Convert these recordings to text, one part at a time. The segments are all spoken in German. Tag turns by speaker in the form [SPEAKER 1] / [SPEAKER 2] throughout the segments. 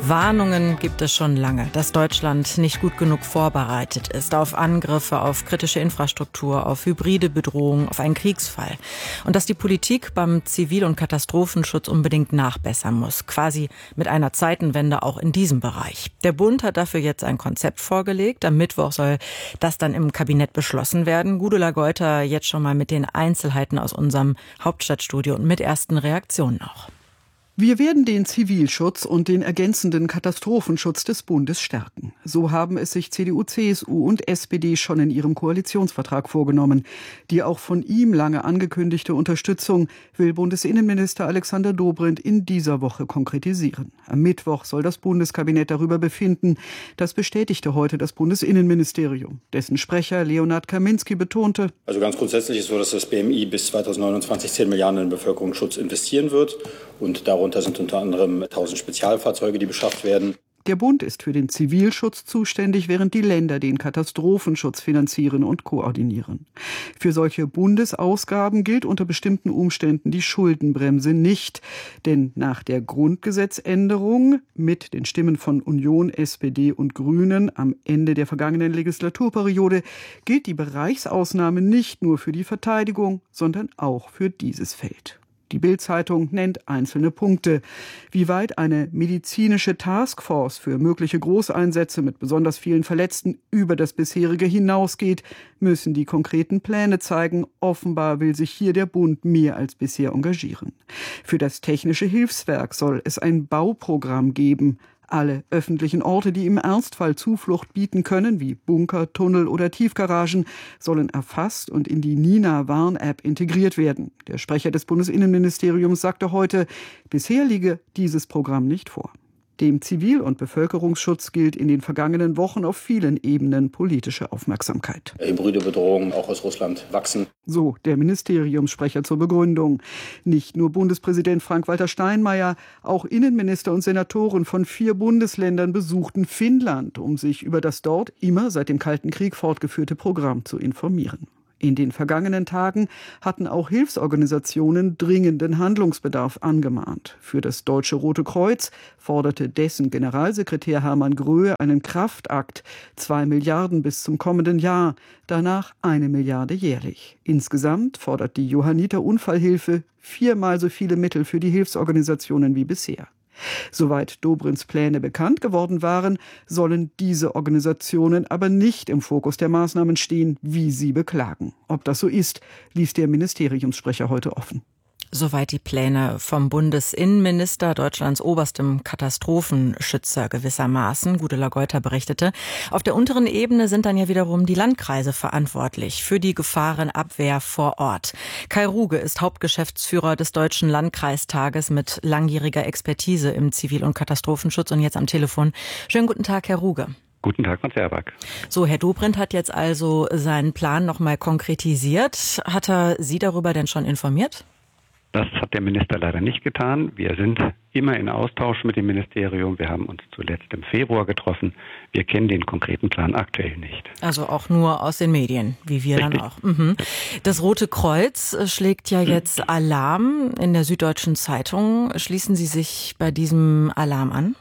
[SPEAKER 1] Warnungen gibt es schon lange, dass Deutschland nicht gut genug vorbereitet ist auf Angriffe, auf kritische Infrastruktur, auf hybride Bedrohungen, auf einen Kriegsfall. Und dass die Politik beim Zivil- und Katastrophenschutz unbedingt nachbessern muss, quasi mit einer Zeitenwende auch in diesem Bereich. Der Bund hat dafür jetzt ein Konzept vorgelegt. Am Mittwoch soll das dann im Kabinett beschlossen werden. Gudula Geuter jetzt schon mal mit den Einzelheiten aus unserem Hauptstadtstudio und mit ersten Reaktionen auch.
[SPEAKER 2] Wir werden den Zivilschutz und den ergänzenden Katastrophenschutz des Bundes stärken. So haben es sich CDU, CSU und SPD schon in ihrem Koalitionsvertrag vorgenommen. Die auch von ihm lange angekündigte Unterstützung will Bundesinnenminister Alexander Dobrindt in dieser Woche konkretisieren. Am Mittwoch soll das Bundeskabinett darüber befinden. Das bestätigte heute das Bundesinnenministerium. Dessen Sprecher Leonhard Kaminski betonte:
[SPEAKER 3] Also ganz grundsätzlich ist es so, dass das BMI bis 2029 10 Milliarden in den Bevölkerungsschutz investieren wird. Und darunter sind unter anderem 1000 Spezialfahrzeuge, die beschafft werden.
[SPEAKER 2] Der Bund ist für den Zivilschutz zuständig, während die Länder den Katastrophenschutz finanzieren und koordinieren. Für solche Bundesausgaben gilt unter bestimmten Umständen die Schuldenbremse nicht. Denn nach der Grundgesetzänderung mit den Stimmen von Union, SPD und Grünen am Ende der vergangenen Legislaturperiode gilt die Bereichsausnahme nicht nur für die Verteidigung, sondern auch für dieses Feld. Die Bild-Zeitung nennt einzelne Punkte. Wie weit eine medizinische Taskforce für mögliche Großeinsätze mit besonders vielen Verletzten über das bisherige hinausgeht, müssen die konkreten Pläne zeigen. Offenbar will sich hier der Bund mehr als bisher engagieren. Für das Technische Hilfswerk soll es ein Bauprogramm geben. Alle öffentlichen Orte, die im Ernstfall Zuflucht bieten können, wie Bunker, Tunnel oder Tiefgaragen, sollen erfasst und in die Nina-Warn-App integriert werden. Der Sprecher des Bundesinnenministeriums sagte heute, bisher liege dieses Programm nicht vor. Dem Zivil- und Bevölkerungsschutz gilt in den vergangenen Wochen auf vielen Ebenen politische Aufmerksamkeit.
[SPEAKER 3] Hybride Bedrohungen auch aus Russland wachsen.
[SPEAKER 2] So der Ministeriumssprecher zur Begründung. Nicht nur Bundespräsident Frank-Walter Steinmeier, auch Innenminister und Senatoren von 4 Bundesländern besuchten Finnland, um sich über das dort immer seit dem Kalten Krieg fortgeführte Programm zu informieren. In den vergangenen Tagen hatten auch Hilfsorganisationen dringenden Handlungsbedarf angemahnt. Für das Deutsche Rote Kreuz forderte dessen Generalsekretär Hermann Gröhe einen Kraftakt, 2 Milliarden bis zum kommenden Jahr, danach 1 Milliarde jährlich. Insgesamt fordert die Johanniter Unfallhilfe 4-mal so viele Mittel für die Hilfsorganisationen wie bisher. Soweit Dobrindts Pläne bekannt geworden waren, sollen diese Organisationen aber nicht im Fokus der Maßnahmen stehen, wie sie beklagen. Ob das so ist, ließ der Ministeriumssprecher heute offen.
[SPEAKER 1] Soweit die Pläne vom Bundesinnenminister, Deutschlands oberstem Katastrophenschützer gewissermaßen. Gudula Geuter berichtete. Auf der unteren Ebene sind dann ja wiederum die Landkreise verantwortlich für die Gefahrenabwehr vor Ort. Kai Ruge ist Hauptgeschäftsführer des Deutschen Landkreistages mit langjähriger Expertise im Zivil- und Katastrophenschutz und jetzt am Telefon. Schönen guten Tag, Herr Ruge.
[SPEAKER 4] Guten Tag, Frau Zerback.
[SPEAKER 1] So, Herr Dobrindt hat jetzt also seinen Plan noch mal konkretisiert. Hat er Sie darüber denn schon informiert?
[SPEAKER 4] Das hat der Minister leider nicht getan. Wir sind immer in Austausch mit dem Ministerium. Wir haben uns zuletzt im Februar getroffen. Wir kennen den konkreten Plan aktuell nicht.
[SPEAKER 1] Also auch nur aus den Medien, wie wir
[SPEAKER 4] Richtig.
[SPEAKER 1] Dann auch. Mhm. Das Rote Kreuz schlägt ja jetzt Alarm in der Süddeutschen Zeitung. Schließen Sie sich bei diesem Alarm an?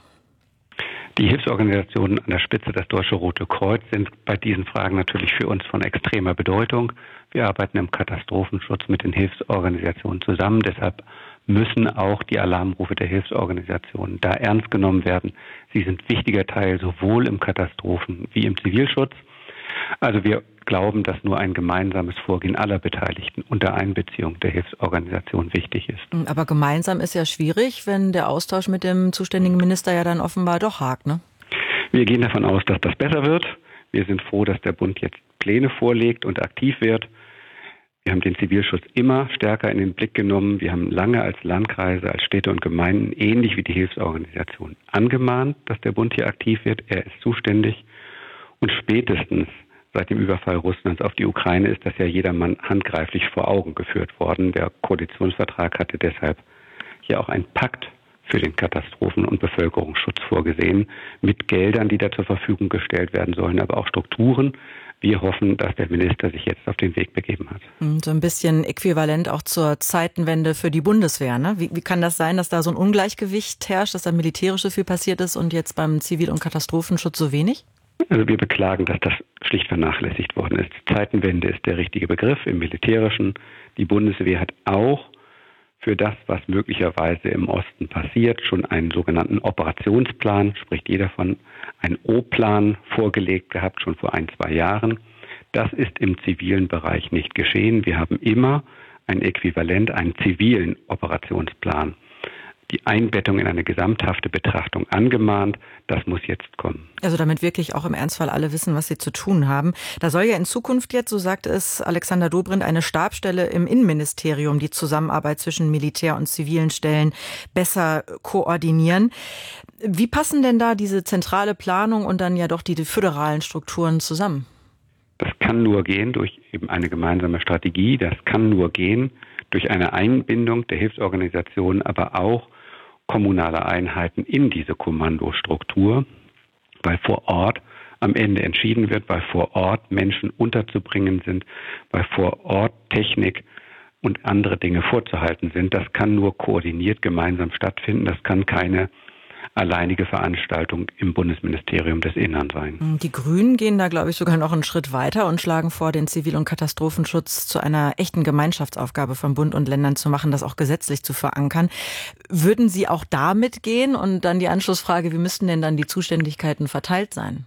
[SPEAKER 4] Die Hilfsorganisationen an der Spitze, das Deutsche Rote Kreuz, sind bei diesen Fragen natürlich für uns von extremer Bedeutung. Wir arbeiten im Katastrophenschutz mit den Hilfsorganisationen zusammen. Deshalb müssen auch die Alarmrufe der Hilfsorganisationen da ernst genommen werden. Sie sind wichtiger Teil sowohl im Katastrophen- wie im Zivilschutz. Also wir glauben, dass nur ein gemeinsames Vorgehen aller Beteiligten unter Einbeziehung der Hilfsorganisation wichtig ist.
[SPEAKER 1] Aber gemeinsam ist ja schwierig, wenn der Austausch mit dem zuständigen Minister ja dann offenbar doch hakt, ne?
[SPEAKER 4] Wir gehen davon aus, dass das besser wird. Wir sind froh, dass der Bund jetzt Pläne vorlegt und aktiv wird. Wir haben den Zivilschutz immer stärker in den Blick genommen. Wir haben lange als Landkreise, als Städte und Gemeinden, ähnlich wie die Hilfsorganisationen, angemahnt, dass der Bund hier aktiv wird. Er ist zuständig. Und spätestens seit dem Überfall Russlands auf die Ukraine ist das ja jedermann handgreiflich vor Augen geführt worden. Der Koalitionsvertrag hatte deshalb hier auch einen Pakt für den Katastrophen- und Bevölkerungsschutz vorgesehen, mit Geldern, die da zur Verfügung gestellt werden sollen, aber auch Strukturen. Wir hoffen, dass der Minister sich jetzt auf den Weg begeben hat.
[SPEAKER 1] So ein bisschen äquivalent auch zur Zeitenwende für die Bundeswehr, ne? Wie kann das sein, dass da so ein Ungleichgewicht herrscht, dass da militärisch so viel passiert ist und jetzt beim Zivil- und Katastrophenschutz so wenig?
[SPEAKER 4] Also wir beklagen, dass das schlicht vernachlässigt worden ist. Zeitenwende ist der richtige Begriff im Militärischen. Die Bundeswehr hat auch für das, was möglicherweise im Osten passiert, schon einen sogenannten Operationsplan, spricht jeder von einem O-Plan vorgelegt gehabt, schon vor 1-2 Jahren. Das ist im zivilen Bereich nicht geschehen. Wir haben immer ein Äquivalent, einen zivilen Operationsplan. Die Einbettung in eine gesamthafte Betrachtung angemahnt, das muss jetzt kommen.
[SPEAKER 1] Also damit wirklich auch im Ernstfall alle wissen, was sie zu tun haben. Da soll ja in Zukunft jetzt, so sagt es Alexander Dobrindt, eine Stabsstelle im Innenministerium die Zusammenarbeit zwischen Militär- und zivilen Stellen besser koordinieren. Wie passen denn da diese zentrale Planung und dann ja doch die föderalen Strukturen zusammen?
[SPEAKER 4] Das kann nur gehen durch eben eine gemeinsame Strategie. Das kann nur gehen durch eine Einbindung der Hilfsorganisationen, aber auch kommunale Einheiten in diese Kommandostruktur, weil vor Ort am Ende entschieden wird, weil vor Ort Menschen unterzubringen sind, weil vor Ort Technik und andere Dinge vorzuhalten sind. Das kann nur koordiniert gemeinsam stattfinden. Das kann keine alleinige Veranstaltung im Bundesministerium des Innern sein.
[SPEAKER 1] Die Grünen gehen da, glaube ich, sogar noch einen Schritt weiter und schlagen vor, den Zivil- und Katastrophenschutz zu einer echten Gemeinschaftsaufgabe von Bund und Ländern zu machen, das auch gesetzlich zu verankern. Würden Sie auch damit gehen? Und dann die Anschlussfrage, wie müssten denn dann die Zuständigkeiten verteilt sein?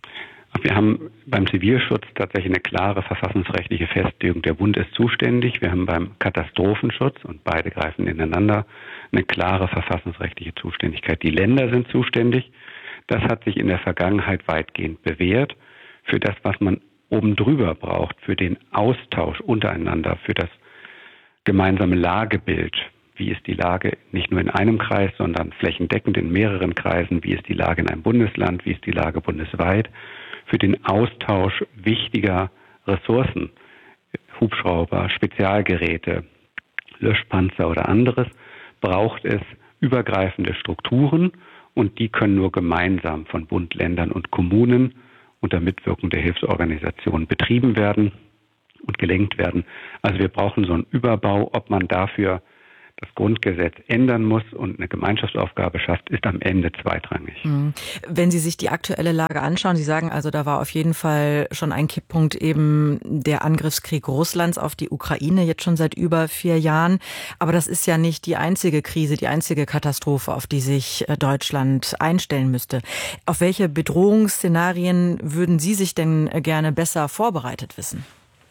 [SPEAKER 4] Wir haben beim Zivilschutz tatsächlich eine klare verfassungsrechtliche Festlegung. Der Bund ist zuständig. Wir haben beim Katastrophenschutz, und beide greifen ineinander, eine klare verfassungsrechtliche Zuständigkeit. Die Länder sind zuständig. Das hat sich in der Vergangenheit weitgehend bewährt. Für das, was man oben drüber braucht, für den Austausch untereinander, für das gemeinsame Lagebild. Wie ist die Lage nicht nur in einem Kreis, sondern flächendeckend in mehreren Kreisen? Wie ist die Lage in einem Bundesland? Wie ist die Lage bundesweit? Für den Austausch wichtiger Ressourcen, Hubschrauber, Spezialgeräte, Löschpanzer oder anderes, braucht es übergreifende Strukturen und die können nur gemeinsam von Bund, Ländern und Kommunen unter Mitwirkung der Hilfsorganisationen betrieben werden und gelenkt werden. Also wir brauchen so einen Überbau. Ob man dafür das Grundgesetz ändern muss und eine Gemeinschaftsaufgabe schafft, ist am Ende zweitrangig.
[SPEAKER 1] Wenn Sie sich die aktuelle Lage anschauen, Sie sagen also, da war auf jeden Fall schon ein Kipppunkt eben der Angriffskrieg Russlands auf die Ukraine, jetzt schon seit über 4 Jahren. Aber das ist ja nicht die einzige Krise, die einzige Katastrophe, auf die sich Deutschland einstellen müsste. Auf welche Bedrohungsszenarien würden Sie sich denn gerne besser vorbereitet wissen?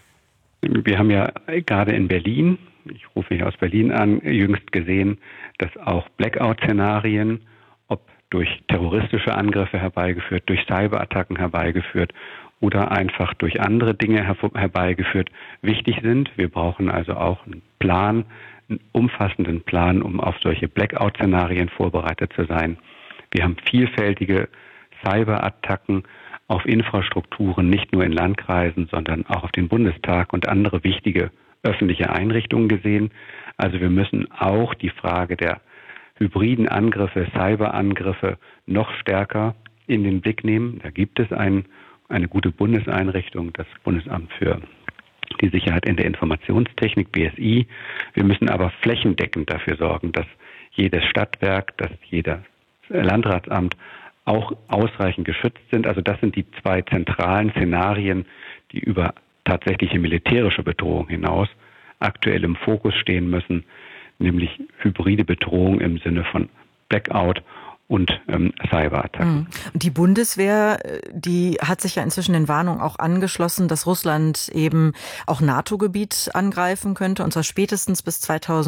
[SPEAKER 4] Wir haben ja gerade in Berlin, ich rufe mich aus Berlin an, jüngst gesehen, dass auch Blackout-Szenarien, ob durch terroristische Angriffe herbeigeführt, durch Cyberattacken herbeigeführt oder einfach durch andere Dinge herbeigeführt, wichtig sind. Wir brauchen also auch einen Plan, einen umfassenden Plan, um auf solche Blackout-Szenarien vorbereitet zu sein. Wir haben vielfältige Cyberattacken auf Infrastrukturen, nicht nur in Landkreisen, sondern auch auf den Bundestag und andere wichtige öffentliche Einrichtungen gesehen. Also wir müssen auch die Frage der hybriden Angriffe, Cyberangriffe noch stärker in den Blick nehmen. Da gibt es eine gute Bundeseinrichtung, das Bundesamt für die Sicherheit in der Informationstechnik, BSI. Wir müssen aber flächendeckend dafür sorgen, dass jedes Stadtwerk, dass jedes Landratsamt auch ausreichend geschützt sind. Also das sind die 2 zentralen Szenarien, die über tatsächliche militärische Bedrohung hinaus aktuell im Fokus stehen müssen, nämlich hybride Bedrohung im Sinne von Blackout und Cyberattacken.
[SPEAKER 1] Die Bundeswehr, die hat sich ja inzwischen den Warnungen auch angeschlossen, dass Russland eben auch NATO-Gebiet angreifen könnte, und zwar spätestens bis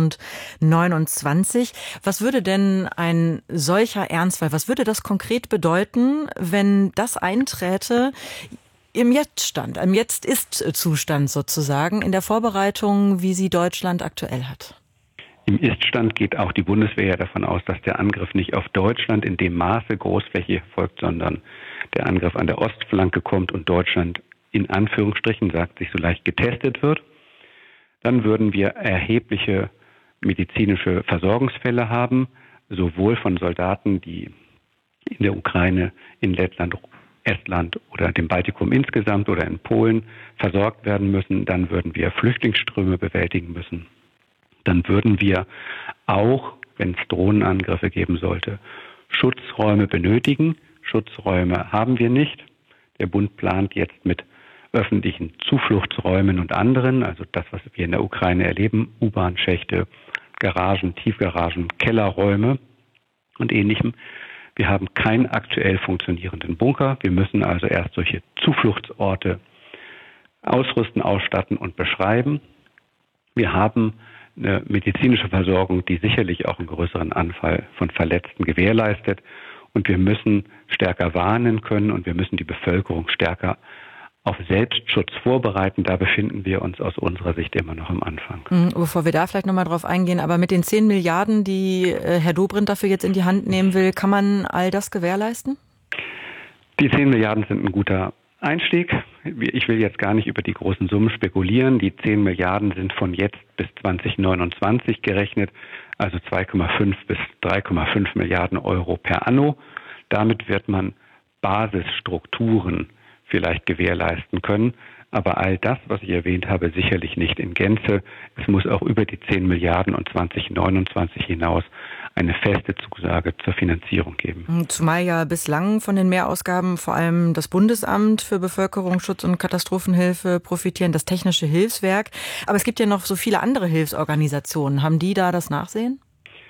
[SPEAKER 1] 2029. Was würde denn ein solcher Ernstfall, was würde das konkret bedeuten, wenn das einträte im Jetztstand, im Jetzt-Ist-Zustand sozusagen, in der Vorbereitung, wie sie Deutschland aktuell hat?
[SPEAKER 4] Im Ist-Stand geht auch die Bundeswehr davon aus, dass der Angriff nicht auf Deutschland in dem Maße großflächig folgt, sondern der Angriff an der Ostflanke kommt und Deutschland in Anführungsstrichen, sagt sich so leicht, getestet wird. Dann würden wir erhebliche medizinische Versorgungsfälle haben, sowohl von Soldaten, die in der Ukraine, in Lettland, Estland oder dem Baltikum insgesamt oder in Polen versorgt werden müssen. Dann würden wir Flüchtlingsströme bewältigen müssen. Dann würden wir auch, wenn es Drohnenangriffe geben sollte, Schutzräume benötigen. Schutzräume haben wir nicht. Der Bund plant jetzt mit öffentlichen Zufluchtsräumen und anderen, also das, was wir in der Ukraine erleben, U-Bahn-Schächte, Garagen, Tiefgaragen, Kellerräume und Ähnlichem. Wir haben keinen aktuell funktionierenden Bunker. Wir müssen also erst solche Zufluchtsorte ausrüsten, ausstatten und beschreiben. Wir haben eine medizinische Versorgung, die sicherlich auch einen größeren Anfall von Verletzten gewährleistet. Und wir müssen stärker warnen können und wir müssen die Bevölkerung stärker auf Selbstschutz vorbereiten. Da befinden wir uns aus unserer Sicht immer noch am Anfang.
[SPEAKER 1] Bevor wir da vielleicht nochmal drauf eingehen, aber mit den 10 Milliarden, die Herr Dobrindt dafür jetzt in die Hand nehmen will, kann man all das gewährleisten?
[SPEAKER 4] Die 10 Milliarden sind ein guter Einstieg. Ich will jetzt gar nicht über die großen Summen spekulieren. Die 10 Milliarden sind von jetzt bis 2029 gerechnet, also 2,5 bis 3,5 Milliarden Euro per anno. Damit wird man Basisstrukturen vielleicht gewährleisten können. Aber all das, was ich erwähnt habe, sicherlich nicht in Gänze. Es muss auch über die 10 Milliarden und 2029 hinaus eine feste Zusage zur Finanzierung geben.
[SPEAKER 1] Zumal ja bislang von den Mehrausgaben vor allem das Bundesamt für Bevölkerungsschutz und Katastrophenhilfe profitieren, das Technische Hilfswerk. Aber es gibt ja noch so viele andere Hilfsorganisationen. Haben die da das Nachsehen?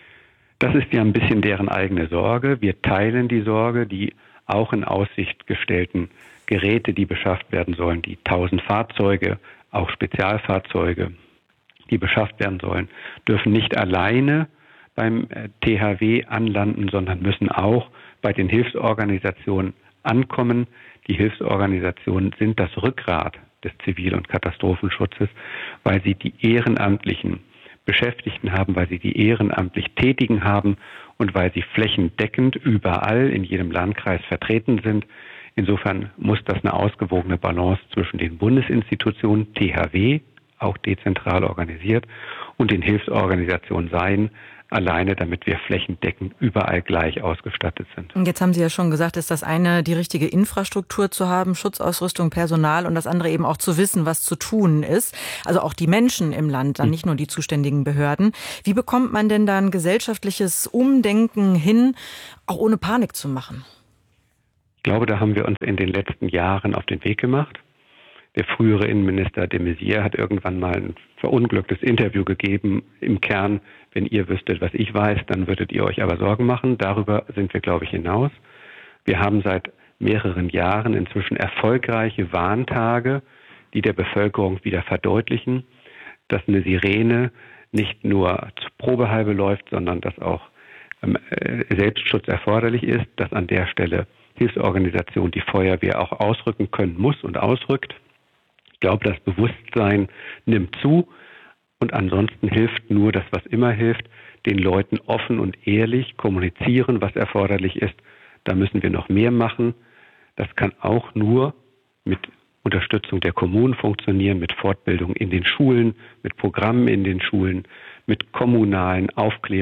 [SPEAKER 4] Das ist ja ein bisschen deren eigene Sorge. Wir teilen die Sorge, die auch in Aussicht gestellten Geräte, die beschafft werden sollen, die 1000 Fahrzeuge, auch Spezialfahrzeuge, die beschafft werden sollen, dürfen nicht alleine beim THW anlanden, sondern müssen auch bei den Hilfsorganisationen ankommen. Die Hilfsorganisationen sind das Rückgrat des Zivil- und Katastrophenschutzes, weil sie die ehrenamtlichen Beschäftigten haben, weil sie die ehrenamtlich Tätigen haben und weil sie flächendeckend überall in jedem Landkreis vertreten sind. Insofern muss das eine ausgewogene Balance zwischen den Bundesinstitutionen, THW, auch dezentral organisiert, und den Hilfsorganisationen sein, alleine damit wir flächendeckend überall gleich ausgestattet sind.
[SPEAKER 1] Und jetzt haben Sie ja schon gesagt, ist das eine, die richtige Infrastruktur zu haben, Schutzausrüstung, Personal, und das andere eben auch zu wissen, was zu tun ist. Also auch die Menschen im Land, dann nicht nur die zuständigen Behörden. Wie bekommt man denn dann gesellschaftliches Umdenken hin, auch ohne Panik zu machen?
[SPEAKER 4] Ich glaube, da haben wir uns in den letzten Jahren auf den Weg gemacht. Der frühere Innenminister de Maizière hat irgendwann mal ein verunglücktes Interview gegeben. Im Kern, wenn ihr wüsstet, was ich weiß, dann würdet ihr euch aber Sorgen machen. Darüber sind wir, glaube ich, hinaus. Wir haben seit mehreren Jahren inzwischen erfolgreiche Warntage, die der Bevölkerung wieder verdeutlichen, dass eine Sirene nicht nur zur Probehalbe läuft, sondern dass auch Selbstschutz erforderlich ist, dass an der Stelle Hilfsorganisation, die Feuerwehr auch ausrücken können muss und ausrückt. Ich glaube, das Bewusstsein nimmt zu und ansonsten hilft nur das, was immer hilft, den Leuten offen und ehrlich kommunizieren, was erforderlich ist. Da müssen wir noch mehr machen. Das kann auch nur mit Unterstützung der Kommunen funktionieren, mit Fortbildung in den Schulen, mit Programmen in den Schulen, mit kommunalen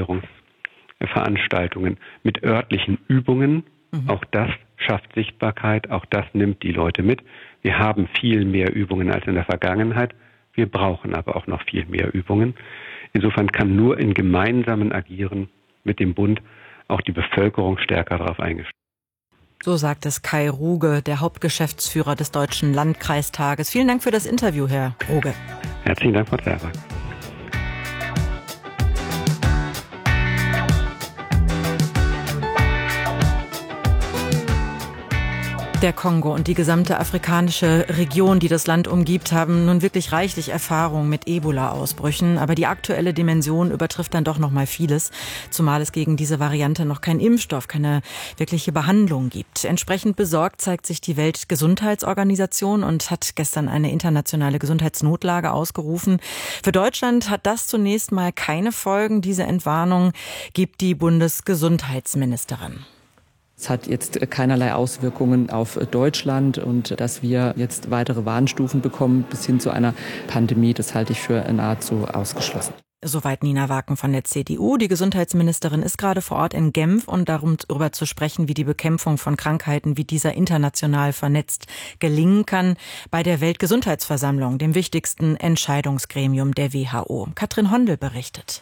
[SPEAKER 4] Aufklärungsveranstaltungen, mit örtlichen Übungen. Auch das schafft Sichtbarkeit, auch das nimmt die Leute mit. Wir haben viel mehr Übungen als in der Vergangenheit. Wir brauchen aber auch noch viel mehr Übungen. Insofern kann nur in gemeinsamen Agieren mit dem Bund auch die Bevölkerung stärker darauf eingestellt werden.
[SPEAKER 1] So sagt es Kai Ruge, der Hauptgeschäftsführer des Deutschen Landkreistages. Vielen Dank für das Interview, Herr Ruge.
[SPEAKER 4] Herzlichen Dank, Frau Zerber.
[SPEAKER 1] Der Kongo und die gesamte afrikanische Region, die das Land umgibt, haben nun wirklich reichlich Erfahrung mit Ebola-Ausbrüchen. Aber die aktuelle Dimension übertrifft dann doch noch mal vieles, zumal es gegen diese Variante noch keinen Impfstoff, keine wirkliche Behandlung gibt. Entsprechend besorgt zeigt sich die Weltgesundheitsorganisation und hat gestern eine internationale Gesundheitsnotlage ausgerufen. Für Deutschland hat das zunächst mal keine Folgen. Diese Entwarnung gibt die Bundesgesundheitsministerin.
[SPEAKER 5] Es hat jetzt keinerlei Auswirkungen auf Deutschland und dass wir jetzt weitere Warnstufen bekommen bis hin zu einer Pandemie, das halte ich für nahezu ausgeschlossen.
[SPEAKER 1] Soweit Nina Waken von der CDU. Die Gesundheitsministerin ist gerade vor Ort in Genf und darüber zu sprechen, wie die Bekämpfung von Krankheiten wie dieser international vernetzt gelingen kann bei der Weltgesundheitsversammlung, dem wichtigsten Entscheidungsgremium der WHO. Katrin Hondel berichtet.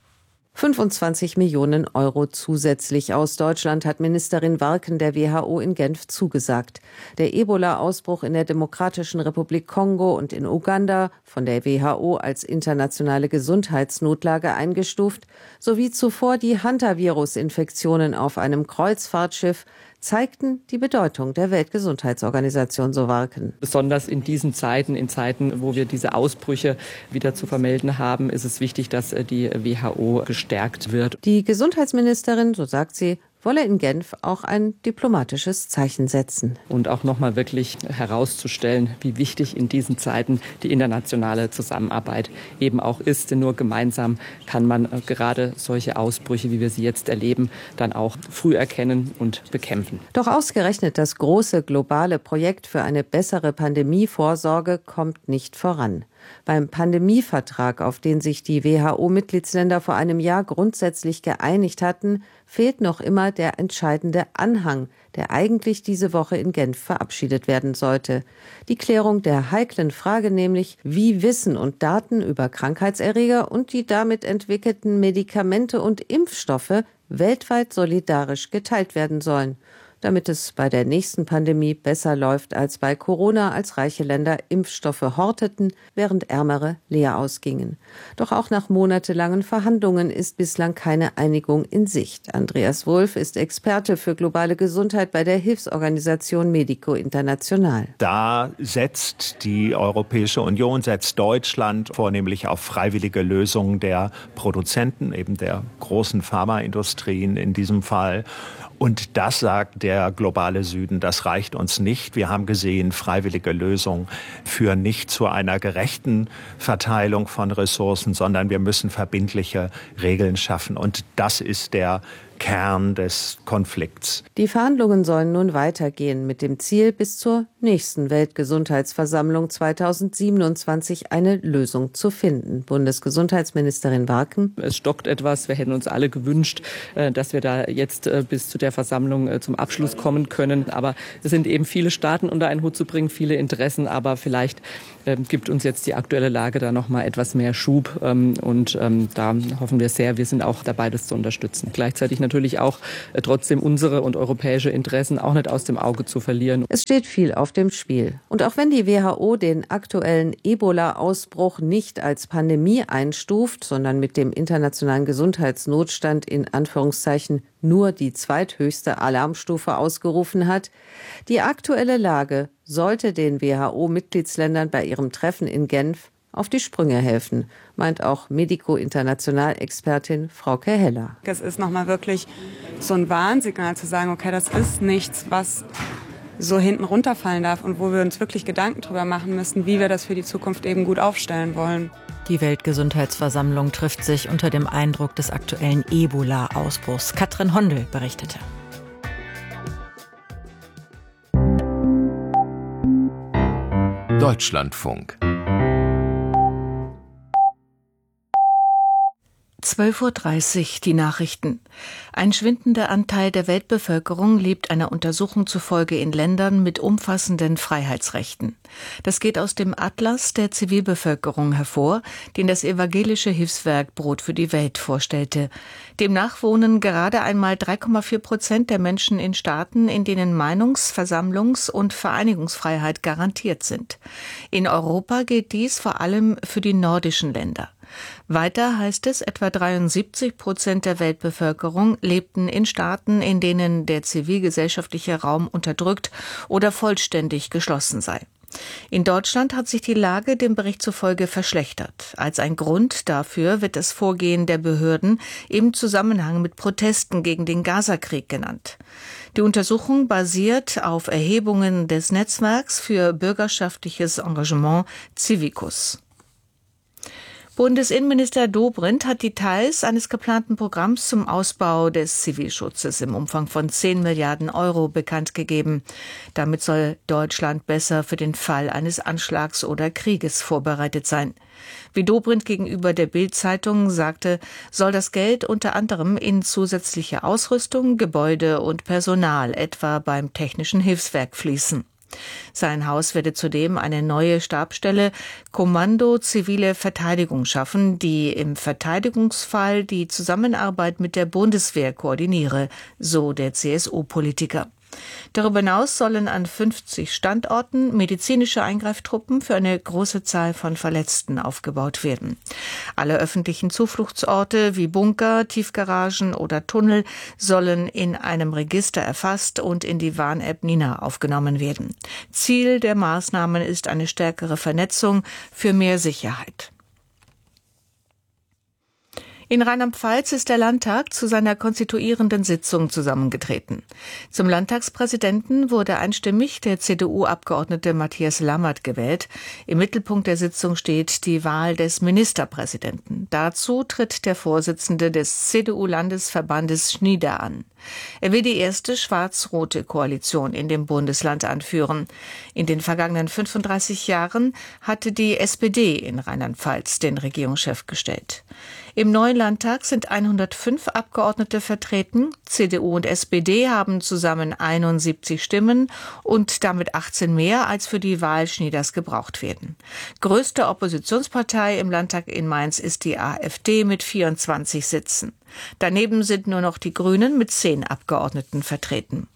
[SPEAKER 6] 25 Millionen Euro zusätzlich aus Deutschland hat Ministerin Waken der WHO in Genf zugesagt. Der Ebola-Ausbruch in der Demokratischen Republik Kongo und in Uganda, von der WHO als internationale Gesundheitsnotlage eingestuft, sowie zuvor die Hantavirus-Infektionen auf einem Kreuzfahrtschiff, zeigten die Bedeutung der Weltgesundheitsorganisation, so Waken.
[SPEAKER 5] Besonders in diesen Zeiten, in Zeiten, wo wir diese Ausbrüche wieder zu vermelden haben, ist es wichtig, dass die WHO gestärkt wird.
[SPEAKER 6] Die Gesundheitsministerin, so sagt sie, wolle in Genf auch ein diplomatisches Zeichen setzen.
[SPEAKER 5] Und auch nochmal wirklich herauszustellen, wie wichtig in diesen Zeiten die internationale Zusammenarbeit eben auch ist. Denn nur gemeinsam kann man gerade solche Ausbrüche, wie wir sie jetzt erleben, dann auch früh erkennen und bekämpfen.
[SPEAKER 6] Doch ausgerechnet das große globale Projekt für eine bessere Pandemievorsorge kommt nicht voran. Beim Pandemievertrag, auf den sich die WHO-Mitgliedsländer vor einem Jahr grundsätzlich geeinigt hatten, fehlt noch immer der entscheidende Anhang, der eigentlich diese Woche in Genf verabschiedet werden sollte. Die Klärung der heiklen Frage nämlich, wie Wissen und Daten über Krankheitserreger und die damit entwickelten Medikamente und Impfstoffe weltweit solidarisch geteilt werden sollen, damit es bei der nächsten Pandemie besser läuft als bei Corona, als reiche Länder Impfstoffe horteten, während ärmere leer ausgingen. Doch auch nach monatelangen Verhandlungen ist bislang keine Einigung in Sicht. Andreas Wulff ist Experte für globale Gesundheit bei der Hilfsorganisation Medico International.
[SPEAKER 7] Da setzt die Europäische Union, setzt Deutschland vornehmlich auf freiwillige Lösungen der Produzenten, eben der großen Pharmaindustrien in diesem Fall. Und das sagt der globale Süden, das reicht uns nicht. Wir haben gesehen, freiwillige Lösungen führen nicht zu einer gerechten Verteilung von Ressourcen, sondern wir müssen verbindliche Regeln schaffen. Und das ist der Kern des Konflikts.
[SPEAKER 6] Die Verhandlungen sollen nun weitergehen mit dem Ziel, bis zur nächsten Weltgesundheitsversammlung 2027 eine Lösung zu finden. Bundesgesundheitsministerin Waken.
[SPEAKER 5] Es stockt etwas. Wir hätten uns alle gewünscht, dass wir da jetzt bis zu der Versammlung zum Abschluss kommen können. Aber es sind eben viele Staaten unter einen Hut zu bringen, viele Interessen. Aber vielleicht gibt uns jetzt die aktuelle Lage da noch mal etwas mehr Schub. Und da hoffen wir sehr, wir sind auch dabei, das zu unterstützen. Gleichzeitig natürlich auch trotzdem unsere und europäische Interessen auch nicht aus dem Auge zu verlieren.
[SPEAKER 6] Es steht viel auf dem Spiel. Und auch wenn die WHO den aktuellen Ebola-Ausbruch nicht als Pandemie einstuft, sondern mit dem internationalen Gesundheitsnotstand in Anführungszeichen nur die zweithöchste Alarmstufe ausgerufen hat, die aktuelle Lage sollte den WHO-Mitgliedsländern bei ihrem Treffen in Genf auf die Sprünge helfen, meint auch Medico International-Expertin Frauke Heller.
[SPEAKER 8] Es ist nochmal wirklich so ein Warnsignal zu sagen, okay, das ist nichts, was so hinten runterfallen darf und wo wir uns wirklich Gedanken drüber machen müssen, wie wir das für die Zukunft eben gut aufstellen wollen.
[SPEAKER 1] Die Weltgesundheitsversammlung trifft sich unter dem Eindruck des aktuellen Ebola-Ausbruchs. Katrin Hondel berichtete.
[SPEAKER 9] Deutschlandfunk
[SPEAKER 10] 12:30 Uhr die Nachrichten. Ein schwindender Anteil der Weltbevölkerung lebt einer Untersuchung zufolge in Ländern mit umfassenden Freiheitsrechten. Das geht aus dem Atlas der Zivilbevölkerung hervor, den das evangelische Hilfswerk Brot für die Welt vorstellte. Demnach wohnen gerade einmal 3,4% der Menschen in Staaten, in denen Meinungs-, Versammlungs- und Vereinigungsfreiheit garantiert sind. In Europa gilt dies vor allem für die nordischen Länder. Weiter heißt es, etwa 73% der Weltbevölkerung lebten in Staaten, in denen der zivilgesellschaftliche Raum unterdrückt oder vollständig geschlossen sei. In Deutschland hat sich die Lage dem Bericht zufolge verschlechtert. Als ein Grund dafür wird das Vorgehen der Behörden im Zusammenhang mit Protesten gegen den Gazakrieg genannt. Die Untersuchung basiert auf Erhebungen des Netzwerks für bürgerschaftliches Engagement Civicus. Bundesinnenminister Dobrindt hat Details eines geplanten Programms zum Ausbau des Zivilschutzes im Umfang von 10 Milliarden Euro bekannt gegeben. Damit soll Deutschland besser für den Fall eines Anschlags oder Krieges vorbereitet sein. Wie Dobrindt gegenüber der Bild-Zeitung sagte, soll das Geld unter anderem in zusätzliche Ausrüstung, Gebäude und Personal, etwa beim Technischen Hilfswerk, fließen. Sein Haus werde zudem eine neue Stabsstelle Kommando Zivile Verteidigung schaffen, die im Verteidigungsfall die Zusammenarbeit mit der Bundeswehr koordiniere, so der CSU-Politiker. Darüber hinaus sollen an 50 Standorten medizinische Eingreiftruppen für eine große Zahl von Verletzten aufgebaut werden. Alle öffentlichen Zufluchtsorte wie Bunker, Tiefgaragen oder Tunnel sollen in einem Register erfasst und in die Warn-App Nina aufgenommen werden. Ziel der Maßnahmen ist eine stärkere Vernetzung für mehr Sicherheit. In Rheinland-Pfalz ist der Landtag zu seiner konstituierenden Sitzung zusammengetreten. Zum Landtagspräsidenten wurde einstimmig der CDU-Abgeordnete Matthias Lammert gewählt. Im Mittelpunkt der Sitzung steht die Wahl des Ministerpräsidenten. Dazu tritt der Vorsitzende des CDU-Landesverbandes Schnieder an. Er will die erste schwarz-rote Koalition in dem Bundesland anführen. In den vergangenen 35 Jahren hatte die SPD in Rheinland-Pfalz den Regierungschef gestellt. Im neuen Landtag sind 105 Abgeordnete vertreten. CDU und SPD haben zusammen 71 Stimmen und damit 18 mehr, als für die Wahl Schnieders gebraucht werden. Größte Oppositionspartei im Landtag in Mainz ist die AfD mit 24 Sitzen. Daneben sind nur noch die Grünen mit 10 Abgeordneten vertreten.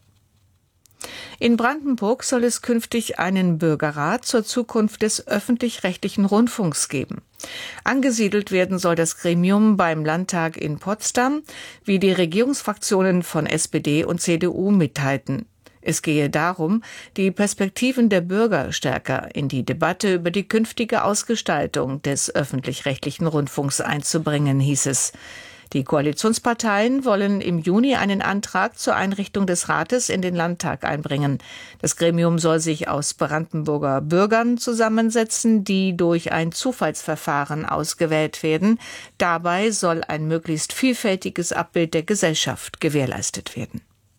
[SPEAKER 10] In Brandenburg soll es künftig einen Bürgerrat zur Zukunft des öffentlich-rechtlichen Rundfunks geben. Angesiedelt werden soll das Gremium beim Landtag in Potsdam, wie die Regierungsfraktionen von SPD und CDU mitteilten. Es gehe darum, die Perspektiven der Bürger stärker in die Debatte über die künftige Ausgestaltung des öffentlich-rechtlichen Rundfunks einzubringen, hieß es. Die Koalitionsparteien wollen im Juni einen Antrag zur Einrichtung des Rates in den Landtag einbringen. Das Gremium soll sich aus Brandenburger Bürgern zusammensetzen, die durch ein Zufallsverfahren ausgewählt werden. Dabei soll ein möglichst vielfältiges Abbild der Gesellschaft gewährleistet werden.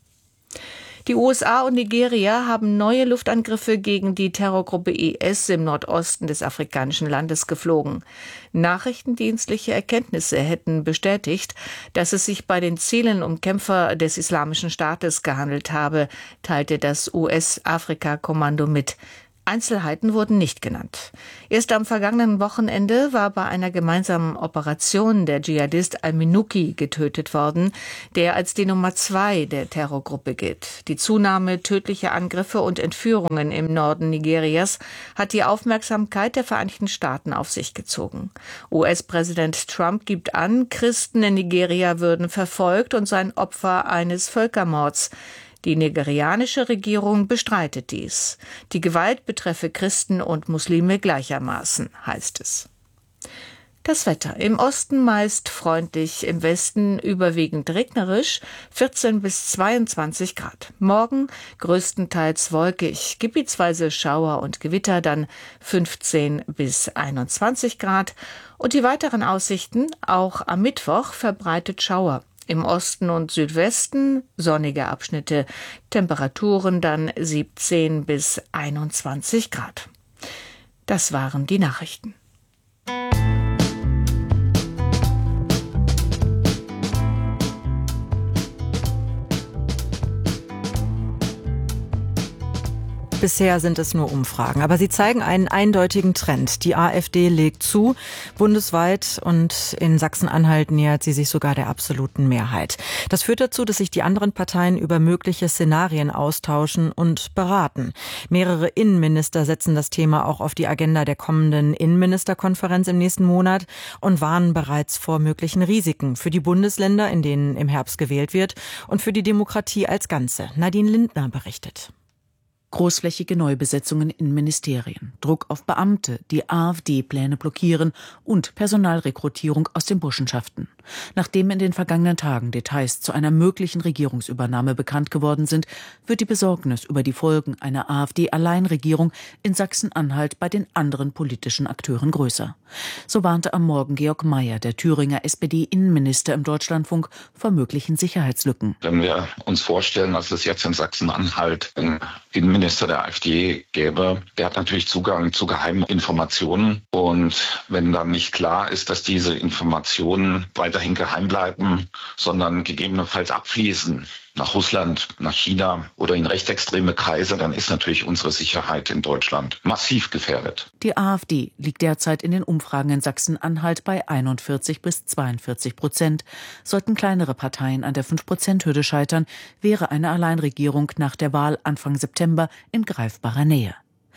[SPEAKER 10] Die USA und Nigeria haben neue Luftangriffe gegen die Terrorgruppe IS im Nordosten des afrikanischen Landes geflogen. Nachrichtendienstliche Erkenntnisse hätten bestätigt, dass es sich bei den Zielen um Kämpfer des Islamischen Staates gehandelt habe, teilte das US-Afrika-Kommando mit. Einzelheiten wurden nicht genannt. Erst am vergangenen Wochenende war bei einer gemeinsamen Operation der Dschihadist Al-Minuki getötet worden, der als die Nummer 2 der Terrorgruppe gilt. Die Zunahme tödlicher Angriffe und Entführungen im Norden Nigerias hat die Aufmerksamkeit der Vereinigten Staaten auf sich gezogen. US-Präsident Trump gibt an, Christen in Nigeria würden verfolgt und seien Opfer eines Völkermords. Die nigerianische Regierung bestreitet dies. Die Gewalt betreffe Christen und Muslime gleichermaßen, heißt es. Das Wetter. Im Osten meist freundlich, im Westen überwiegend regnerisch, 14 bis 22 Grad. Morgen größtenteils wolkig, gebietsweise Schauer und Gewitter, dann 15 bis 21 Grad. Und die weiteren Aussichten, auch am Mittwoch verbreitet Schauer. Im Osten und Südwesten sonnige Abschnitte, Temperaturen dann 17 bis 21 Grad. Das waren die Nachrichten.
[SPEAKER 1] Bisher sind es nur Umfragen, aber sie zeigen einen eindeutigen Trend. Die AfD legt zu, bundesweit, und in Sachsen-Anhalt nähert sie sich sogar der absoluten Mehrheit. Das führt dazu, dass sich die anderen Parteien über mögliche Szenarien austauschen und beraten. Mehrere Innenminister setzen das Thema auch auf die Agenda der kommenden Innenministerkonferenz im nächsten Monat und warnen bereits vor möglichen Risiken für die Bundesländer, in denen im Herbst gewählt wird, und für die Demokratie als Ganze. Nadine Lindner berichtet.
[SPEAKER 9] Großflächige Neubesetzungen in Ministerien, Druck auf Beamte, die AfD-Pläne blockieren und Personalrekrutierung aus den Burschenschaften. Nachdem in den vergangenen Tagen Details zu einer möglichen Regierungsübernahme bekannt geworden sind, wird die Besorgnis über die Folgen einer AfD-Alleinregierung in Sachsen-Anhalt bei den anderen politischen Akteuren größer. So warnte am Morgen Georg Mayer, der Thüringer SPD-Innenminister, im Deutschlandfunk vor möglichen Sicherheitslücken.
[SPEAKER 11] Wenn wir uns vorstellen, dass es jetzt in Sachsen-Anhalt einen Innenminister der AfD gäbe, der hat natürlich Zugang zu geheimen Informationen. Und wenn dann nicht klar ist, dass diese Informationen weiterhin geheim bleiben, sondern gegebenenfalls abfließen nach Russland, nach China oder in rechtsextreme Kreise, dann ist natürlich unsere Sicherheit in Deutschland massiv gefährdet.
[SPEAKER 9] Die AfD liegt derzeit in den Umfragen in Sachsen-Anhalt bei 41-42%. Sollten kleinere Parteien an der 5%-Hürde scheitern, wäre eine Alleinregierung nach der Wahl Anfang September in greifbarer Nähe.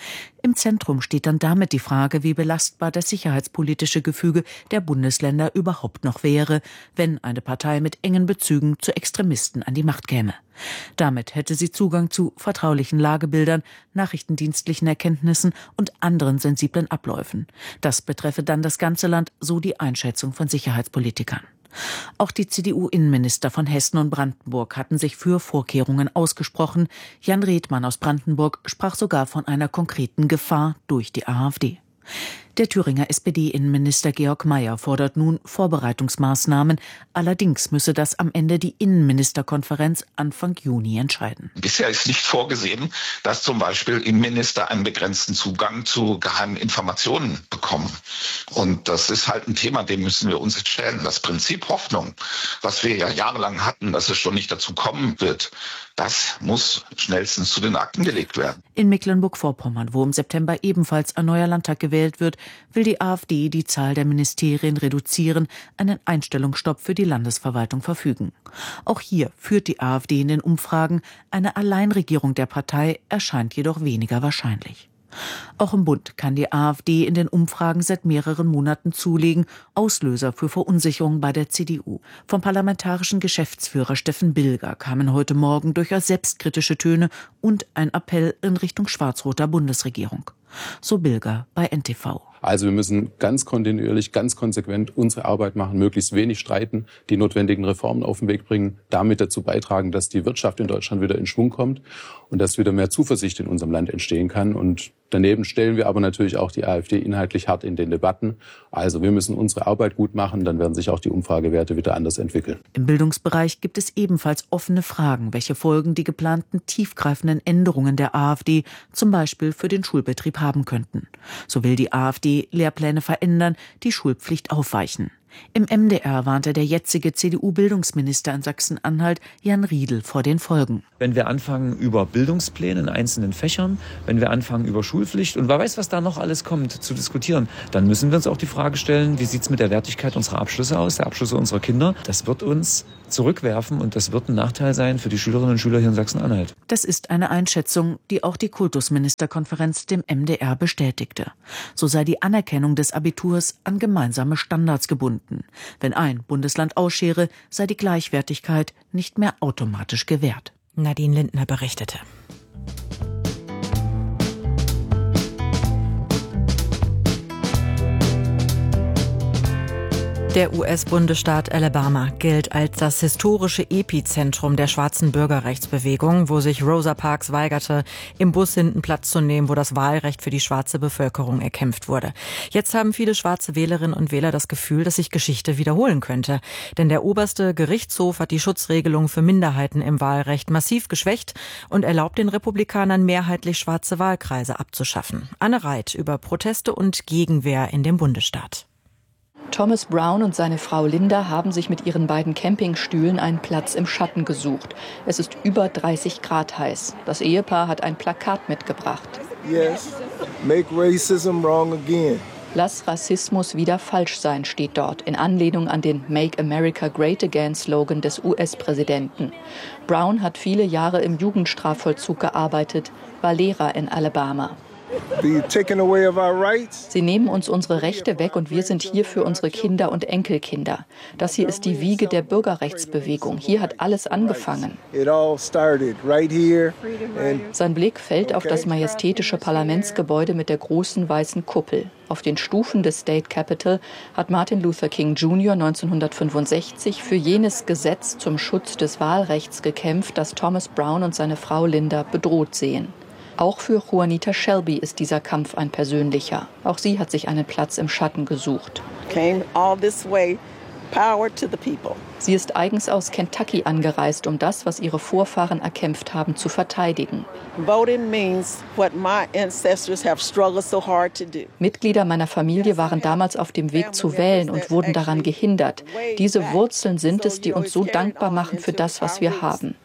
[SPEAKER 9] Im Zentrum steht dann damit die Frage, wie belastbar das sicherheitspolitische Gefüge der Bundesländer überhaupt noch wäre, wenn eine Partei mit engen Bezügen zu Extremisten an die Macht käme. Damit hätte sie Zugang zu vertraulichen Lagebildern, nachrichtendienstlichen Erkenntnissen und anderen sensiblen Abläufen. Das betreffe dann das ganze Land, so die Einschätzung von Sicherheitspolitikern. Auch die CDU-Innenminister von Hessen und Brandenburg hatten sich für Vorkehrungen ausgesprochen. Jan Redmann aus Brandenburg sprach sogar von einer konkreten Gefahr durch die AfD. Der Thüringer SPD-Innenminister Georg Mayer fordert nun Vorbereitungsmaßnahmen. Allerdings müsse das am Ende die Innenministerkonferenz Anfang Juni entscheiden.
[SPEAKER 11] Bisher ist nicht vorgesehen, dass zum Beispiel Innenminister einen begrenzten Zugang zu geheimen Informationen bekommen. Und das ist halt ein Thema, dem müssen wir uns stellen. Das Prinzip Hoffnung, was wir ja jahrelang hatten, dass es schon nicht dazu kommen wird, das muss schnellstens zu den Akten gelegt werden.
[SPEAKER 9] In Mecklenburg-Vorpommern, wo im September ebenfalls ein neuer Landtag gewählt wird, will die AfD die Zahl der Ministerien reduzieren, einen Einstellungsstopp für die Landesverwaltung verfügen. Auch hier führt die AfD in den Umfragen. Eine Alleinregierung der Partei erscheint jedoch weniger wahrscheinlich. Auch im Bund kann die AfD in den Umfragen seit mehreren Monaten zulegen, Auslöser für Verunsicherung bei der CDU. Vom parlamentarischen Geschäftsführer Steffen Bilger kamen heute Morgen durchaus selbstkritische Töne und ein Appell in Richtung schwarz-roter Bundesregierung. So Bilger bei NTV.
[SPEAKER 12] Also wir müssen ganz kontinuierlich, ganz konsequent unsere Arbeit machen, möglichst wenig streiten, die notwendigen Reformen auf den Weg bringen, damit dazu beitragen, dass die Wirtschaft in Deutschland wieder in Schwung kommt und dass wieder mehr Zuversicht in unserem Land entstehen kann. Und daneben stellen wir aber natürlich auch die AfD inhaltlich hart in den Debatten. Also wir müssen unsere Arbeit gut machen, dann werden sich auch die Umfragewerte wieder anders entwickeln.
[SPEAKER 9] Im Bildungsbereich gibt es ebenfalls offene Fragen, welche Folgen die geplanten tiefgreifenden Änderungen der AfD zum Beispiel für den Schulbetrieb haben könnten. So will die AfD Lehrpläne verändern, die Schulpflicht aufweichen. Im MDR warnte der jetzige CDU-Bildungsminister in Sachsen-Anhalt Jan Riedl vor den Folgen.
[SPEAKER 13] Wenn wir anfangen über Bildungspläne in einzelnen Fächern, wenn wir anfangen über Schulpflicht und wer weiß, was da noch alles kommt, zu diskutieren, dann müssen wir uns auch die Frage stellen, wie sieht es mit der Wertigkeit unserer Abschlüsse aus, der Abschlüsse unserer Kinder. Das wird uns zurückwerfen und das wird ein Nachteil sein für die Schülerinnen und Schüler hier in Sachsen-Anhalt.
[SPEAKER 9] Das ist eine Einschätzung, die auch die Kultusministerkonferenz dem MDR bestätigte. So sei die Anerkennung des Abiturs an gemeinsame Standards gebunden. Wenn ein Bundesland ausschere, sei die Gleichwertigkeit nicht mehr automatisch gewährt.
[SPEAKER 1] Nadine Lindner berichtete. Der US-Bundesstaat Alabama gilt als das historische Epizentrum der schwarzen Bürgerrechtsbewegung, wo sich Rosa Parks weigerte, im Bus hinten Platz zu nehmen, wo das Wahlrecht für die schwarze Bevölkerung erkämpft wurde. Jetzt haben viele schwarze Wählerinnen und Wähler das Gefühl, dass sich Geschichte wiederholen könnte. Denn der oberste Gerichtshof hat die Schutzregelung für Minderheiten im Wahlrecht massiv geschwächt und erlaubt den Republikanern mehrheitlich schwarze Wahlkreise abzuschaffen. Anne Reit über Proteste und Gegenwehr in dem Bundesstaat.
[SPEAKER 14] Thomas Brown und seine Frau Linda haben sich mit ihren beiden Campingstühlen einen Platz im Schatten gesucht. Es ist über 30 Grad heiß. Das Ehepaar hat ein Plakat mitgebracht.
[SPEAKER 15] Yes, make racism wrong again.
[SPEAKER 14] Lass Rassismus wieder falsch sein, steht dort, in Anlehnung an den Make America Great Again-Slogan des US-Präsidenten. Brown hat viele Jahre im Jugendstrafvollzug gearbeitet, war Lehrer in Alabama. Sie nehmen uns unsere Rechte weg und wir sind hier für unsere Kinder und Enkelkinder. Das hier ist die Wiege der Bürgerrechtsbewegung. Hier hat alles angefangen. Sein Blick fällt auf das majestätische Parlamentsgebäude mit der großen weißen Kuppel. Auf den Stufen des State Capitol hat Martin Luther King Jr. 1965 für jenes Gesetz zum Schutz des Wahlrechts gekämpft, das Thomas Brown und seine Frau Linda bedroht sehen. Auch für Juanita Shelby ist dieser Kampf ein persönlicher. Auch sie hat sich einen Platz im Schatten gesucht. Sie ist eigens aus Kentucky angereist, um das, was ihre Vorfahren erkämpft haben, zu verteidigen. Mitglieder meiner Familie waren damals auf dem Weg zu wählen und wurden daran gehindert. Diese Wurzeln sind es, die uns so dankbar machen für das, was wir haben.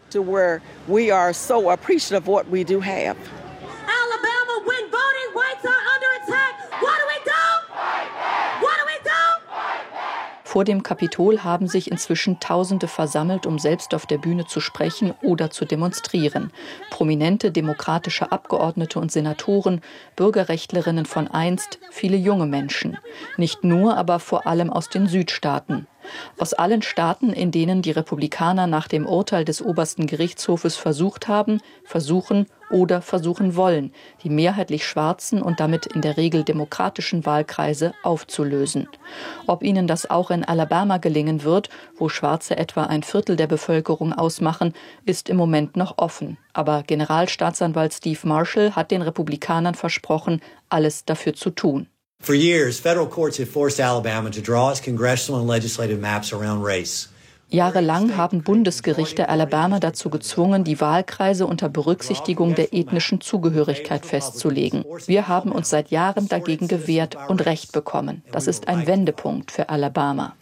[SPEAKER 16] Alabama, when voting rights are under attack, what do we do? What do we do?
[SPEAKER 14] Vor dem Kapitol haben sich inzwischen Tausende versammelt, um selbst auf der Bühne zu sprechen oder zu demonstrieren. Prominente demokratische Abgeordnete und Senatoren, Bürgerrechtlerinnen von einst, viele junge Menschen. Nicht nur, aber vor allem aus den Südstaaten. Aus allen Staaten, in denen die Republikaner nach dem Urteil des obersten Gerichtshofes versuchen wollen, die mehrheitlich schwarzen und damit in der Regel demokratischen Wahlkreise aufzulösen. Ob ihnen das auch in Alabama gelingen wird, wo Schwarze etwa 1/4 der Bevölkerung ausmachen, ist im Moment noch offen. Aber Generalstaatsanwalt Steve Marshall hat den Republikanern versprochen, alles dafür zu tun.
[SPEAKER 17] For years, federal courts have forced Alabama to draw its congressional and legislative maps around race.
[SPEAKER 14] Jahrelang haben Bundesgerichte Alabama dazu gezwungen, die Wahlkreise unter Berücksichtigung der ethnischen Zugehörigkeit festzulegen. Wir haben uns seit Jahren dagegen gewehrt und Recht bekommen. Das ist ein Wendepunkt für Alabama.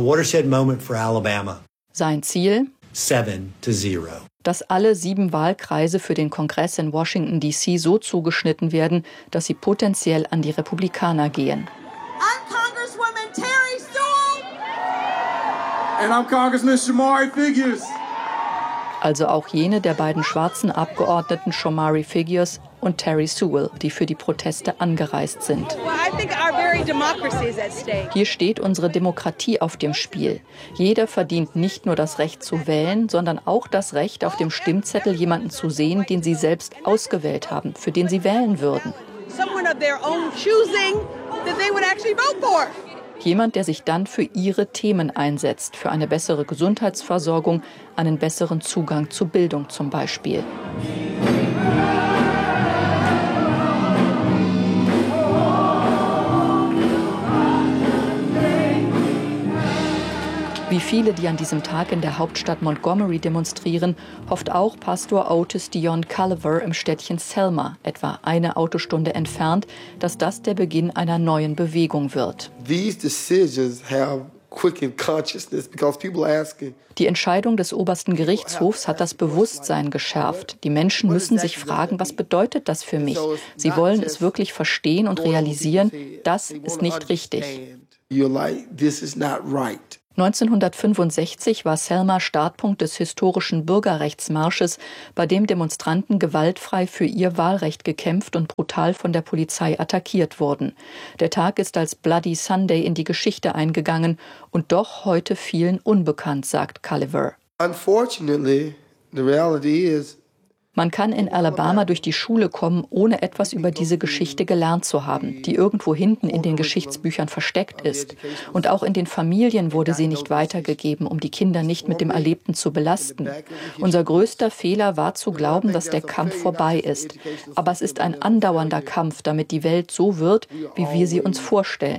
[SPEAKER 14] Sein Ziel?
[SPEAKER 17] 7-0.
[SPEAKER 14] Dass alle 7 Wahlkreise für den Kongress in Washington, D.C. so zugeschnitten werden, dass sie potenziell an die Republikaner gehen.
[SPEAKER 16] I'm Congresswoman Terry Sewell.
[SPEAKER 18] And I'm Congressman Shamari Figures.
[SPEAKER 14] Also auch jene der beiden schwarzen Abgeordneten Shamari Figures und Terry Sewell, die für die Proteste angereist sind. Hier steht unsere Demokratie auf dem Spiel. Jeder verdient nicht nur das Recht zu wählen, sondern auch das Recht, auf dem Stimmzettel jemanden zu sehen, den sie selbst ausgewählt haben, für den sie wählen würden. Jemand, der sich dann für ihre Themen einsetzt, für eine bessere Gesundheitsversorgung, einen besseren Zugang zu Bildung zum Beispiel. Wie viele, die an diesem Tag in der Hauptstadt Montgomery demonstrieren, hofft auch Pastor Otis Dion Culliver im Städtchen Selma, etwa eine Autostunde entfernt, dass das der Beginn einer neuen Bewegung wird. Die Entscheidung des obersten Gerichtshofs hat das Bewusstsein geschärft. Die Menschen müssen sich fragen, was bedeutet das für mich? Sie wollen es wirklich verstehen und realisieren, das ist nicht richtig. 1965 war Selma Startpunkt des historischen Bürgerrechtsmarsches, bei dem Demonstranten gewaltfrei für ihr Wahlrecht gekämpft und brutal von der Polizei attackiert wurden. Der Tag ist als Bloody Sunday in die Geschichte eingegangen und doch heute vielen unbekannt, sagt Culliver.
[SPEAKER 15] Unfortunately, the reality is,
[SPEAKER 14] man kann in Alabama durch die Schule kommen, ohne etwas über diese Geschichte gelernt zu haben, die irgendwo hinten in den Geschichtsbüchern versteckt ist. Und auch in den Familien wurde sie nicht weitergegeben, um die Kinder nicht mit dem Erlebten zu belasten. Unser größter Fehler war zu glauben, dass der Kampf vorbei ist. Aber es ist ein andauernder Kampf, damit die Welt so wird, wie wir sie uns vorstellen.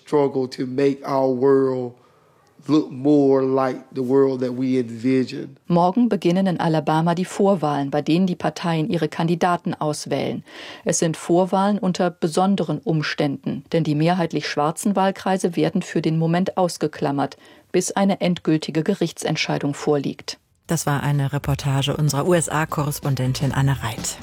[SPEAKER 14] Morgen beginnen in Alabama die Vorwahlen, bei denen die Parteien ihre Kandidaten auswählen. Es sind Vorwahlen unter besonderen Umständen, denn die mehrheitlich schwarzen Wahlkreise werden für den Moment ausgeklammert, bis eine endgültige Gerichtsentscheidung vorliegt.
[SPEAKER 1] Das war eine Reportage unserer USA-Korrespondentin Anne Reit.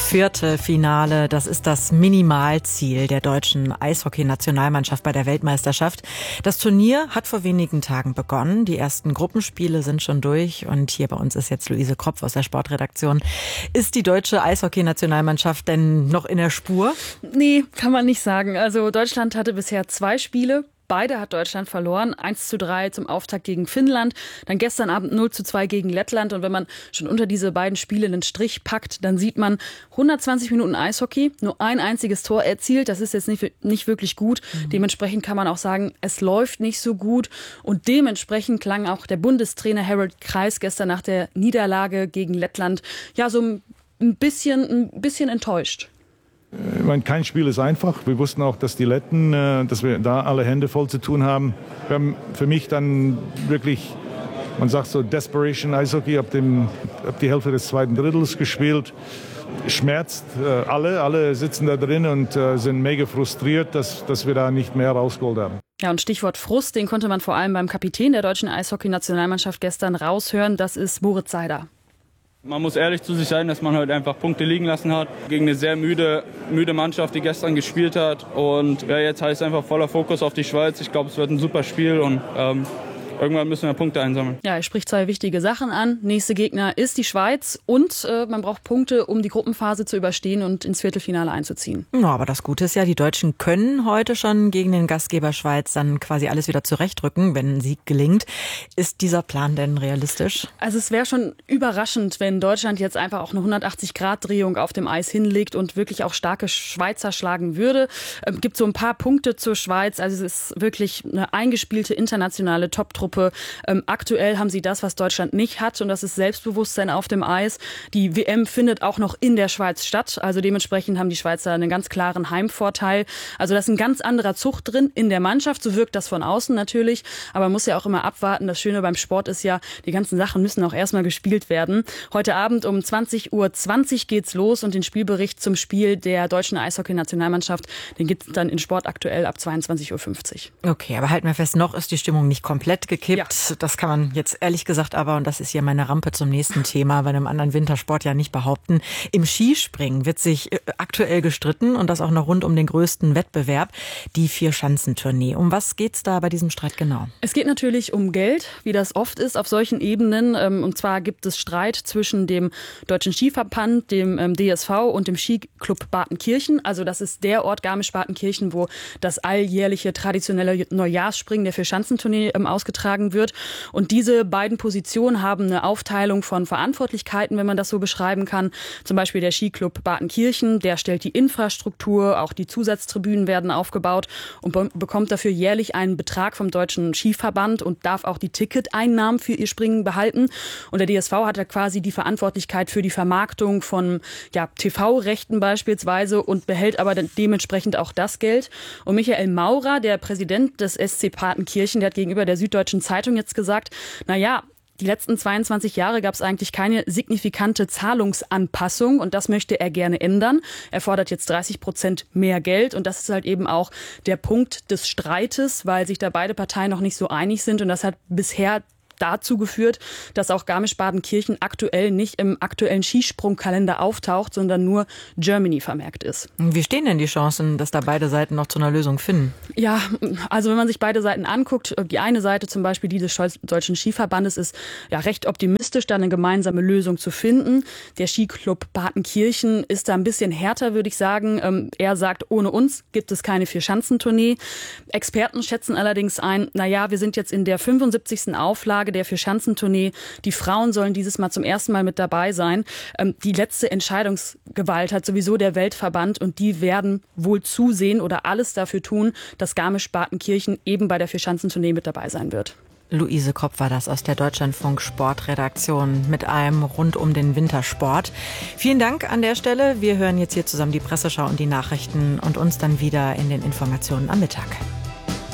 [SPEAKER 1] Viertelfinale, das ist das Minimalziel der deutschen Eishockey-Nationalmannschaft bei der Weltmeisterschaft. Das Turnier hat vor wenigen Tagen begonnen. Die ersten Gruppenspiele sind schon durch und hier bei uns ist jetzt Luise Kropf aus der Sportredaktion. Ist die deutsche Eishockey-Nationalmannschaft denn noch in der Spur?
[SPEAKER 19] Nee, kann man nicht sagen. Also Deutschland hatte bisher 2 Spiele. Beide hat Deutschland verloren. 1:3 zum Auftakt gegen Finnland. Dann gestern Abend 0:2 gegen Lettland. Und wenn man schon unter diese beiden Spiele einen Strich packt, dann sieht man 120 Minuten Eishockey, nur ein einziges Tor erzielt. Das ist jetzt nicht wirklich gut. Dementsprechend kann man auch sagen, es läuft nicht so gut. Und dementsprechend klang auch der Bundestrainer Harald Kreis gestern nach der Niederlage gegen Lettland ja so ein bisschen enttäuscht.
[SPEAKER 20] Ich meine, kein Spiel ist einfach. Wir wussten auch, dass die Letten, dass wir da alle Hände voll zu tun haben. Wir haben für mich dann wirklich, man sagt so Desperation Eishockey, ab die Hälfte des zweiten Drittels gespielt. Schmerzt alle sitzen da drin und sind mega frustriert, dass wir da nicht mehr rausgeholt haben.
[SPEAKER 19] Ja, und Stichwort Frust, den konnte man vor allem beim Kapitän der deutschen Eishockey-Nationalmannschaft gestern raushören. Das ist Moritz Seider.
[SPEAKER 21] Man muss ehrlich zu sich sein, dass man heute einfach Punkte liegen lassen hat gegen eine sehr müde Mannschaft, die gestern gespielt hat. Und ja, jetzt heißt es einfach voller Fokus auf die Schweiz. Ich glaube, es wird ein super Spiel und irgendwann müssen wir Punkte einsammeln.
[SPEAKER 19] Ja, er spricht 2 wichtige Sachen an. Nächster Gegner ist die Schweiz und man braucht Punkte, um die Gruppenphase zu überstehen und ins Viertelfinale einzuziehen.
[SPEAKER 1] Ja, aber das Gute ist ja, die Deutschen können heute schon gegen den Gastgeber Schweiz dann quasi alles wieder zurechtrücken, wenn ein Sieg gelingt. Ist dieser Plan denn realistisch?
[SPEAKER 19] Also es wäre schon überraschend, wenn Deutschland jetzt einfach auch eine 180-Grad-Drehung auf dem Eis hinlegt und wirklich auch starke Schweizer schlagen würde. Gibt so ein paar Punkte zur Schweiz. Also es ist wirklich eine eingespielte internationale Top-Truppe. Aktuell haben sie das, was Deutschland nicht hat, und das ist Selbstbewusstsein auf dem Eis. Die WM findet auch noch in der Schweiz statt, also dementsprechend haben die Schweizer einen ganz klaren Heimvorteil. Also da ist ein ganz anderer Zug drin in der Mannschaft, so wirkt das von außen natürlich, aber man muss ja auch immer abwarten. Das Schöne beim Sport ist ja, die ganzen Sachen müssen auch erstmal gespielt werden. Heute Abend um 20:20 Uhr geht's los und den Spielbericht zum Spiel der deutschen Eishockey-Nationalmannschaft, den gibt's dann in Sport aktuell ab 22:50 Uhr.
[SPEAKER 1] Okay, aber halten wir fest, noch ist die Stimmung nicht komplett gekippt. Ja. Das kann man jetzt ehrlich gesagt aber, und das ist hier meine Rampe zum nächsten Thema, bei einem anderen Wintersport ja nicht behaupten. Im Skispringen wird sich aktuell gestritten und das auch noch rund um den größten Wettbewerb, die Vierschanzentournee. Um was geht's da bei diesem Streit genau?
[SPEAKER 19] Es geht natürlich um Geld, wie das oft ist auf solchen Ebenen. Und zwar gibt es Streit zwischen dem Deutschen Skiverband, dem DSV und dem Skiclub Bartenkirchen. Also das ist der Ort Garmisch-Partenkirchen, wo das alljährliche traditionelle Neujahrsspringen der Vierschanzentournee ausgetragen wird. Und diese beiden Positionen haben eine Aufteilung von Verantwortlichkeiten, wenn man das so beschreiben kann. Zum Beispiel der Skiclub Bartenkirchen, der stellt die Infrastruktur, auch die Zusatztribünen werden aufgebaut und bekommt dafür jährlich einen Betrag vom Deutschen Skiverband und darf auch die Ticketeinnahmen für ihr Springen behalten. Und der DSV hat da quasi die Verantwortlichkeit für die Vermarktung von TV-Rechten beispielsweise und behält aber dementsprechend auch das Geld. Und Michael Maurer, der Präsident des SC Partenkirchen, der hat gegenüber der Süddeutschen Zeitung jetzt gesagt, die letzten 22 Jahre gab es eigentlich keine signifikante Zahlungsanpassung und das möchte er gerne ändern. Er fordert jetzt 30% mehr Geld und das ist halt eben auch der Punkt des Streites, weil sich da beide Parteien noch nicht so einig sind und das hat bisher dazu geführt, dass auch Garmisch-Partenkirchen aktuell nicht im aktuellen Skisprungkalender auftaucht, sondern nur Germany vermerkt ist.
[SPEAKER 1] Wie stehen denn die Chancen, dass da beide Seiten noch zu einer Lösung finden?
[SPEAKER 19] Ja, also wenn man sich beide Seiten anguckt, die eine Seite zum Beispiel die des Deutschen Skiverbandes ist ja recht optimistisch, da eine gemeinsame Lösung zu finden. Der Skiclub Partenkirchen ist da ein bisschen härter, würde ich sagen. Er sagt, ohne uns gibt es keine Vierschanzentournee. Experten schätzen allerdings ein, wir sind jetzt in der 75. Auflage der Vierschanzentournee. Die Frauen sollen dieses Mal zum ersten Mal mit dabei sein. Die letzte Entscheidungsgewalt hat sowieso der Weltverband und die werden wohl zusehen oder alles dafür tun, dass Garmisch-Partenkirchen eben bei der Vierschanzentournee mit dabei sein wird.
[SPEAKER 1] Luise Kropf war das aus der Deutschlandfunk Sportredaktion mit allem rund um den Wintersport. Vielen Dank an der Stelle. Wir hören jetzt hier zusammen die Presseschau und die Nachrichten und uns dann wieder in den Informationen am Mittag.